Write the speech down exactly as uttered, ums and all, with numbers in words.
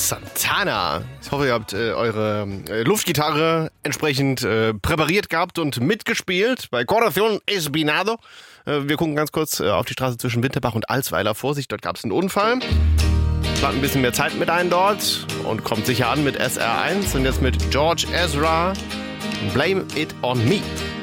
Santana. Ich hoffe, ihr habt äh, eure äh, Luftgitarre entsprechend äh, präpariert gehabt und mitgespielt bei Corazón Espinado. Äh, wir gucken ganz kurz äh, auf die Straße zwischen Winterbach und Alsweiler. Vorsicht, dort gab es einen Unfall. Plant ein bisschen mehr Zeit mit ein dort und kommt sicher an mit S R eins und jetzt mit George Ezra. Blame It On Me.